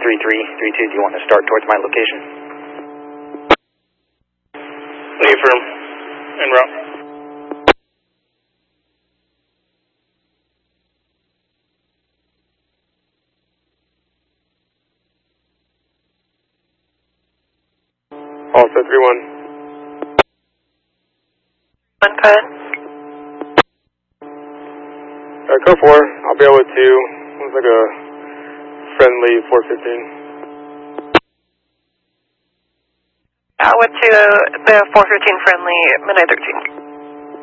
3332, do you want to start towards my location? Leave firm. En route. Also 3-1. One put. Code 4, I'll be able to, looks like a friendly 415. What's the 415 friendly, Midnight 13?